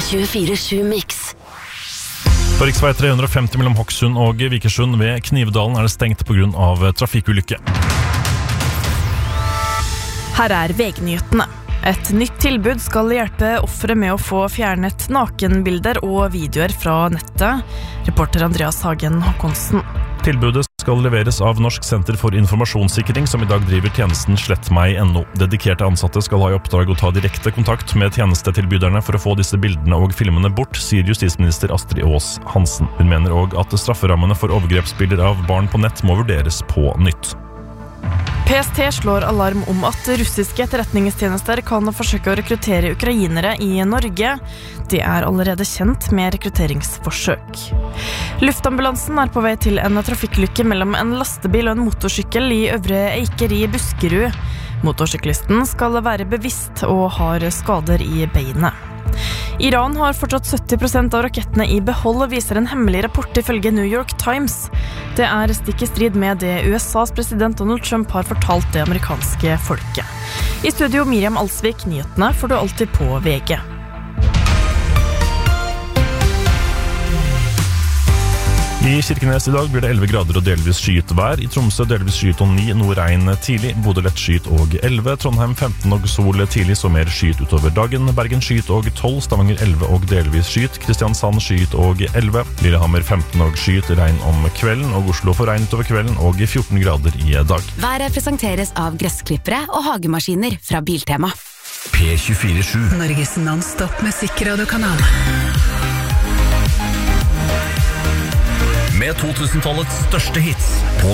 P24/7 Mix. På riksvei 350 mellom Hokksund og Vikersund ved Knivdalen det stengt på grunn av trafikkulykke. Her VG-nyhetene. Et nytt tilbud skal hjelpe offere med å få fjernet nakenbilder og videoer fra nettet. Reporter Andreas Hagen Håkonsen. Tilbudet skal leveres av Norsk senter for informasjonssikring, som i dag driver tjenesten slettmeg.no. Dedikerte ansatte skal ha i oppdrag å ta direkte kontakt med tjenestetilbyderne for å få disse bildene og filmene bort, sier justisminister Astrid Aas Hansen. Hun mener også at strafferammene for overgrepsbilder av barn på nett må vurderes på nytt. PST slår alarm om at russiske etterretningstjenester kan forsøke å rekruttere ukrainere i Norge. De allerede kjent med rekrutteringsforsøk. Luftambulansen på vei til en trafikkulykke mellom en lastebil og en motorsykkel i Øvre Eiker i Buskerud. Motorsyklisten skal være bevisst og har skader i beinet. Iran har fortsatt 70% av rakettene i behold, viser en hemmelig rapport ifølge New York Times. Det stikk i strid med det USAs president Donald Trump har fortalt det amerikanske folket. I studio Miriam Alsvik, nyhetene får du alltid på VG. I Kirkenes i dag blir det 11 grader og delvis skyet vær. I Tromsø delvis skyet og 9, noe regn tidlig. Bodø lett skyet og 11. Trondheim 15 og sol tidlig, så mer skyet utover dagen. Bergen skyet og 12. Stavanger 11 og delvis skyet. Kristiansand skyet og 11. Lillehammer 15 og skyet, regn om kvelden. Og Oslo får regn utover kvelden og 14 grader i dag. Været presenteres av gressklippere og hagemaskiner fra Biltema. P24/7 Norges non-stop musikkradiokanal. Med 2000-tallets største hits på